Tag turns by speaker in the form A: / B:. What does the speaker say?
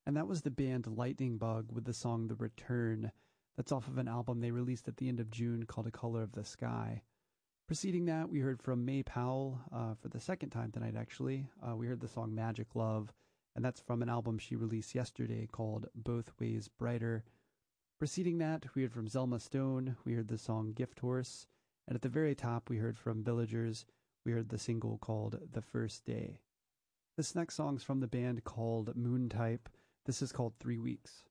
A: And that was the band Lightning Bug with the song The Return. That's off of an album they released at the end of June called A Color of the Sky. Preceding that, we heard from May Powell for the second time tonight, actually. We heard the song Magic Love, and that's from an album she released yesterday called Both Ways Brighter. Preceding that, we heard from Zelma Stone. We heard the song Gift Horse. And at the very top, we heard from Villagers. We heard the single called The First Day. This next song's from the band called Moontype. This is called 3 Weeks.